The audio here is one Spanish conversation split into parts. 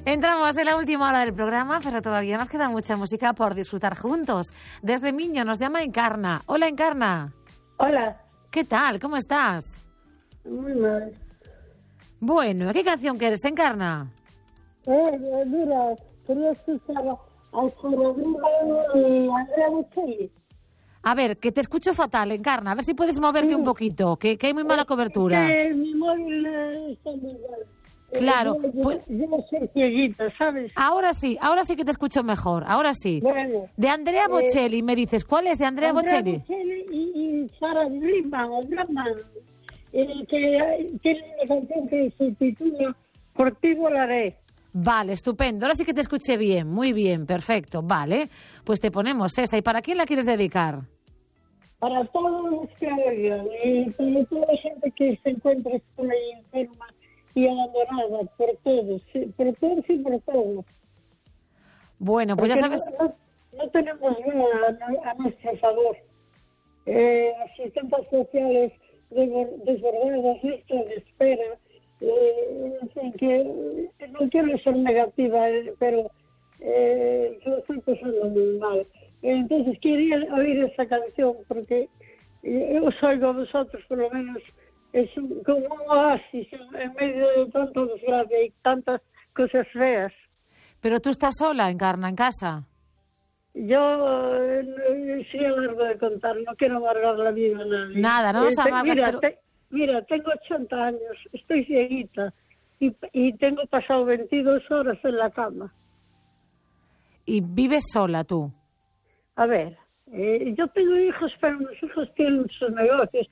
Entramos en la última hora del programa, pero todavía nos queda mucha música por disfrutar juntos. Desde Miño nos llama Encarna. Hola, Encarna. Hola. ¿Qué tal? ¿Cómo estás? Muy mal. Bueno, ¿qué canción quieres, Encarna? Mira, quería escuchar a Rodrigo y Andrea Bocelli. A ver, que te escucho fatal, Encarna. A ver si puedes moverte un poquito, que hay muy mala cobertura. Mi móvil está muy mal. Claro. Yo soy cieguita, ¿sabes? Ahora sí que te escucho mejor. Ahora sí. Bueno. De Andrea Bocelli, me dices. ¿Cuál es de Andrea Bocelli? Bocelli y Sara Brigman, que tiene una canción que se titula Por ti volaré. Vale, estupendo. Ahora sí que te escuché bien. Muy bien, perfecto. Vale, pues te ponemos esa. ¿Y para quién la quieres dedicar? Para todos los que oigan y para toda la gente que se encuentra sola y enferma y abandonada, por todos y por todos. Bueno, pues porque ya sabes... No tenemos nada a nuestro favor. Asistentes sociales desbordadas, listas de espera, en fin, que no quiero ser negativa, pero lo estoy pasando muy mal. Entonces quería oír esa canción porque os oigo a vosotros, por lo menos es como un oasis en medio de tanta desgracia y tantas cosas feas. Pero tú estás sola, Encarna, en casa. Yo sí es largo de contar, no quiero amargar la vida a nadie. Nada, no nos amargas, Mira, tengo 80 años, estoy cieguita y tengo pasado 22 horas en la cama. ¿Y vives sola tú? A ver, yo tengo hijos, pero mis hijos tienen sus negocios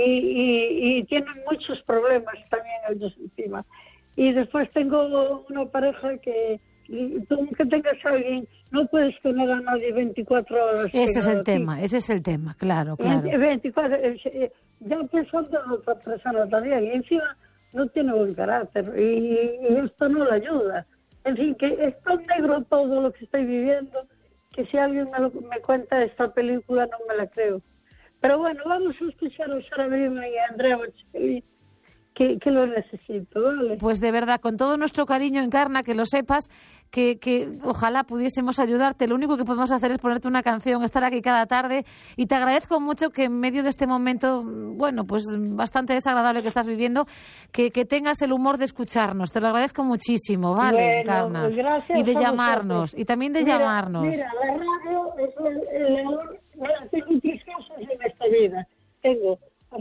y tienen muchos problemas también ellos encima. Y después tengo una pareja que tú que tengas a alguien, no puedes tener a nadie 24 horas. Ese es el tema, claro. 24, ya pensando en otra persona también, y encima no tiene buen carácter, y esto no le ayuda. En fin, que es tan negro todo lo que estoy viviendo, que si alguien me cuenta esta película no me la creo. Pero bueno, vamos a escuchar a Sara Brigman y a Andrea Bocelli, que lo necesito, ¿vale? Pues de verdad, con todo nuestro cariño, Encarna, que lo sepas, que ojalá pudiésemos ayudarte. Lo único que podemos hacer es ponerte una canción, estar aquí cada tarde, y te agradezco mucho que en medio de este momento, bueno, pues bastante desagradable que estás viviendo, que tengas el humor de escucharnos. Te lo agradezco muchísimo, ¿vale, bueno, Encarna? Gracias y de llamarnos, y también de llamarnos. Mira, la radio es tengo 3 cosas en esta vida. Tengo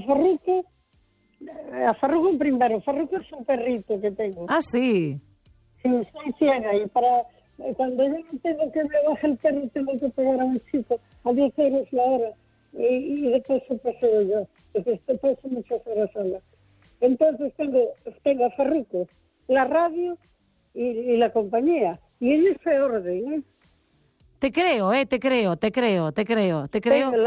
a Farruko primero. Farruko es un perrito que tengo. Ah, sí. Sí, soy ciega y cuando yo no tengo que me baje el perro tengo que pegar a un chico a 10 euros la hora y después se paseo yo, porque paso muchas horas sola. Entonces tengo a Farruko, la radio y la compañía, y en ese orden, ¿eh? Te creo.